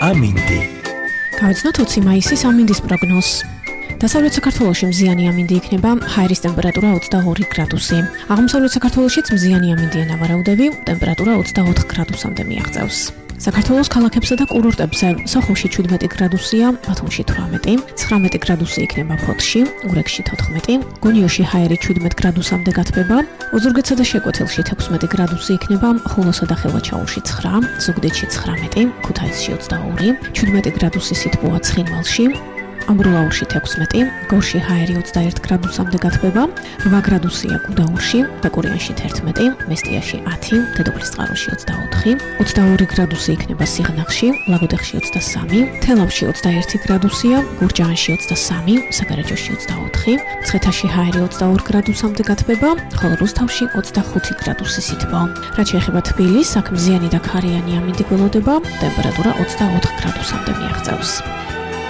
ამინდი. გავიცნოთ 20 მაისის ამინდის პროგნოზს. დასავლეთ საქართველოში მზიანი ამინდი იქნება, ჰაერის ტემპერატურა 22 გრადუსი. აღმოსავლეთ საქართველოშიც მზიანი ამინდია ნავარაუდები, ტემპერატურა 24 გრადუსამდე მიაღწევს. საქართველოს ქალაქებსა და კურორტებზე სოხუმში 17 გრადუსია, ბათუმში 18, 19 გრადუსი იქნება ფოთში, ურეკში 14, გონიოში ჰაერი 17 გრადუსამდე გათბება, ოზურგეთსა და შეკვეთილში 16 გრადუსი იქნება, ხულოსა და ხელვაჩაურში 9, ზუგდიდში 19, ქუთაისში 22, 17 გრადუსი სითბოა ცხინვალში, ამბროლაურში 16, გორში ჰაერი 21 გრადუსამდე გათბება, 8 გრადუსია გუდაურში, ბაკურიანში 11, მესტიაში 10, დედოფლისწყაროში 24, 22 გრადუსი იქნება სიღნაღში, ლაგოდეხში 23, თელავში 21 გრადუსია, გურჯაანში 23, საგარეჯოში 24, მცხეთაში ჰაერი 22 გრადუსამდე გათბება, ხოლო რუსთავში 25 გრადუსი სითბო. რაც შეეხება თბილისს, აქ მზიანი და ქარიანი ამინდი გველოდება, ტემპერატურა 24 გრადუსამდე მიაღწევს.